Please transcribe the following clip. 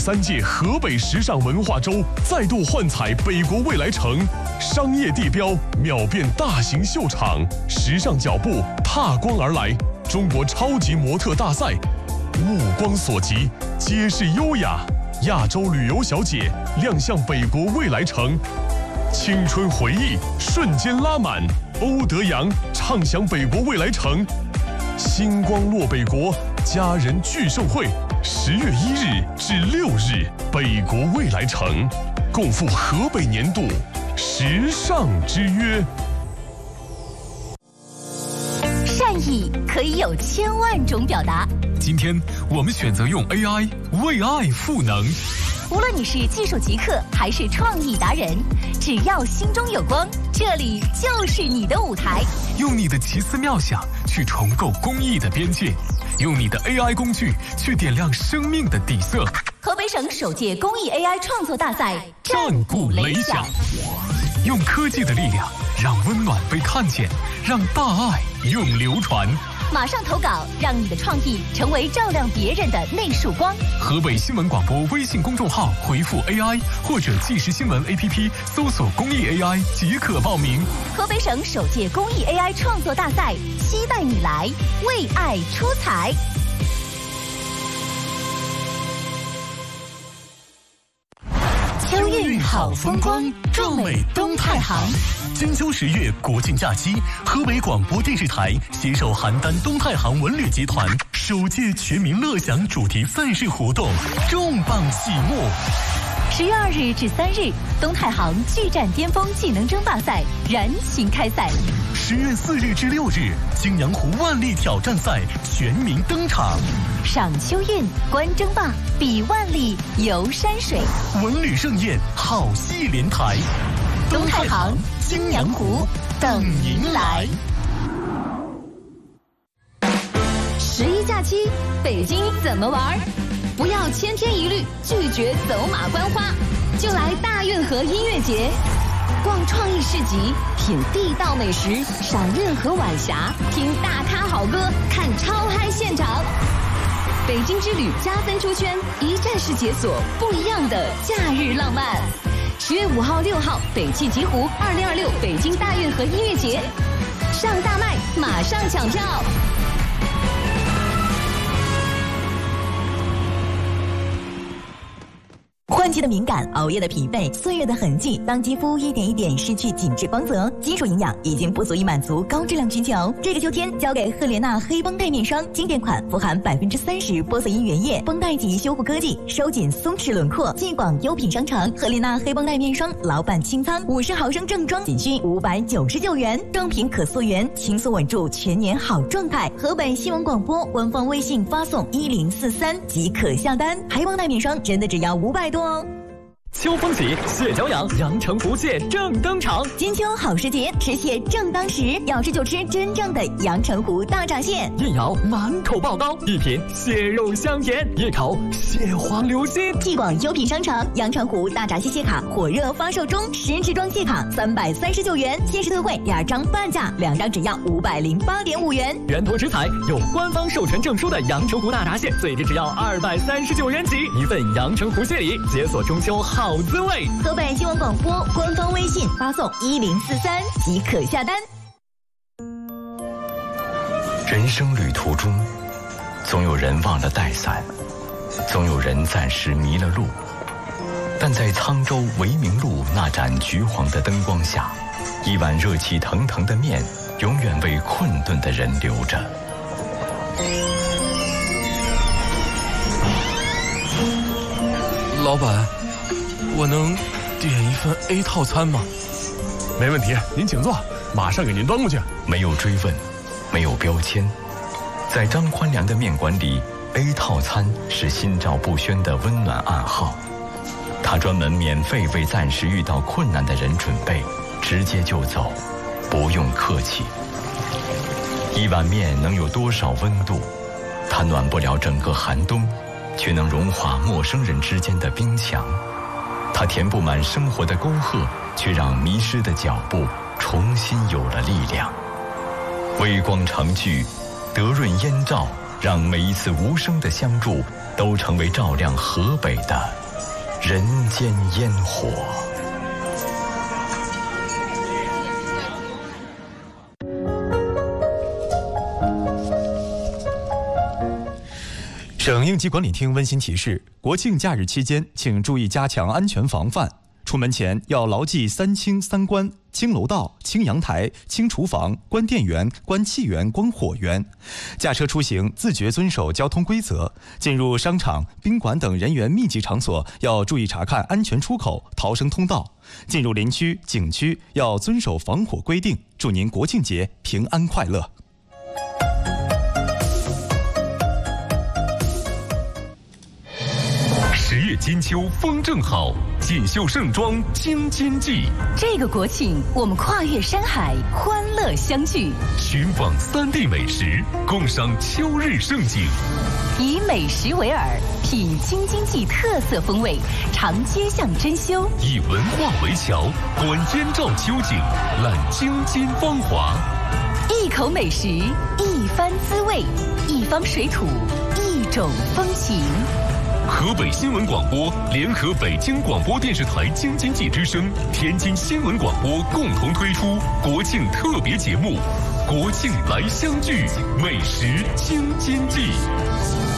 3届河北时尚文化周再度幻彩北国未来城，商业地标秒变大型秀场，时尚脚步踏光而来。中国超级模特大赛，目光所及，皆是优雅。亚洲旅游小姐亮相北国未来城，青春回忆瞬间拉满。欧德阳畅享北国未来城，星光落北国家人聚盛会，10月1日至6日，北国未来城共赴河北年度时尚之约。 善意可以有1000万种表达， 今天我们选择用 AI 为爱赋能。 无论你是技术极客还是创意达人，只要心中有光，这里就是你的舞台。 用你的奇思妙想去重构公益的边界，用你的 AI 工具去点亮生命的底色。 河北省首届公益 AI 创作大赛战鼓擂响，用科技的力量让温暖被看见，让大爱永流传。 马上投稿，让你的创意成为照亮别人的那束光。 河北新闻广播微信公众号回复 AI 或者即时新闻 APP 搜索公益 AI 即可报名。 河北省首届公益 AI 创作大赛，期待你来为爱出彩。秋韵好风光，壮美东太行。 金秋10月国庆假期，河北广播电视台携手邯郸东太行文旅集团首届全民乐享主题赛事活动重磅启幕。 10月2日至3日，东太行巨战巅峰技能争霸赛燃情开赛。 10月4日至6日，青阳湖万历挑战赛全民登场。 赏秋韵，观争霸，比万历，游山水， 文旅盛宴，好戏连台。 东太行、青阳湖等您来。11假期，北京怎么玩？不要千篇一律，拒绝走马观花，就来大运河音乐节，逛创意市集，品地道美食，赏运河晚霞，听大咖好歌，看超嗨现场。北京之旅加分出圈，一站式解锁不一样的假日浪漫。10月5号、6号，北汽极狐2026北京大运河音乐节，上大麦，马上抢票。换季的敏感，熬夜的疲惫，岁月的痕迹，当肌肤一点一点失去紧致光泽，基础营养已经不足以满足高质量需求。这个秋天，交给赫莲娜黑绷带面霜，经典款，富含30%玻色因原液，绷带级修护科技，收紧松弛轮廓。继广优品商城赫莲娜黑绷带面霜老板清仓50毫升正装，仅需599元，正品可溯源，轻松稳住全年好状态。河北新闻广播官方微信发送1043即可下单，黑绷带面霜真的只要500多哦。 秋风起，蟹脚痒，阳澄湖蟹正登场。 金秋好时节，吃蟹正当时，要吃就吃真正的阳澄湖大闸蟹。 一咬满口爆膏，一品蟹肉香甜，一口蟹黄流心。 继广优品商城阳澄湖大闸蟹卡火热发售中，10支装蟹卡339元，限时特惠2张半价，2张只要508.5元。 源头食材有官方授权证书的阳澄湖大闸蟹，最低只要239元起，一份阳澄湖蟹礼，解锁中秋好滋味。 河北新闻广播官方微信发送1043即可下单。 人生旅途中，总有人忘了带伞，总有人暂时迷了路，但在沧州维明路那盏橘黄的灯光下，一碗热气腾腾的面永远为困顿的人留着。 老板，我能点一份 A 套餐吗？ 没问题，您请坐，马上给您端过去。 没有追问，没有标签，在张宽良的面馆里 ，A 套餐是心照不宣的温暖暗号。他专门免费为暂时遇到困难的人准备，直接就走，不用客气。一碗面能有多少温度？它暖不了整个寒冬，却能融化陌生人之间的冰墙。它填不满生活的沟壑，却让迷失的脚步重新有了力量。微光常聚，德润烟照，让每一次无声的相助都成为照亮河北的人间烟火。 省应急管理厅温馨提示：国庆假日期间，请注意加强安全防范。出门前要牢记3清3关：清楼道、清阳台、清厨房、关电源、关气源、关火源。驾车出行自觉遵守交通规则。进入商场、宾馆等人员密集场所要注意查看安全出口、逃生通道。进入林区、景区要遵守防火规定。祝您国庆节平安快乐！ 10月金秋风正好，锦绣盛装京津冀。 这个国庆，我们跨越山海，欢乐相聚， 寻访3地美食，共赏秋日盛景。 以美食为饵，品京津冀特色风味，尝街巷珍馐； 以文化为桥，观燕赵秋景，览京津芳华。 一口美食，一番滋味，一方水土，一种风情。 河北新闻广播联合北京广播电视台京津冀之声、天津新闻广播共同推出国庆特别节目《国庆来相聚，美食京津冀》。